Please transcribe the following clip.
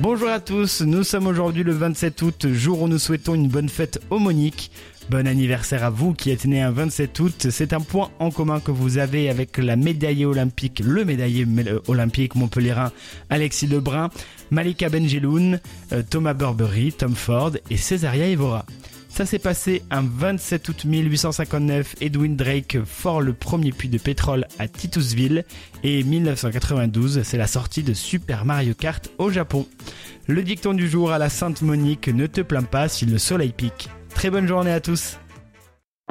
Bonjour à tous, nous sommes aujourd'hui le 27 août, jour où nous souhaitons une bonne fête aux Moniques. Bon anniversaire à vous qui êtes né un 27 août. C'est un point en commun que vous avez avec le médaillé olympique montpelliérain Alexis Lebrun, Malika Benjeloun, Thomas Burberry, Tom Ford et Césaria Evora. Ça s'est passé un 27 août 1859, Edwin Drake fore le premier puits de pétrole à Titusville et 1992, c'est la sortie de Super Mario Kart au Japon. Le dicton du jour à la Sainte Monique, ne te plains pas si le soleil pique. Très bonne journée à tous.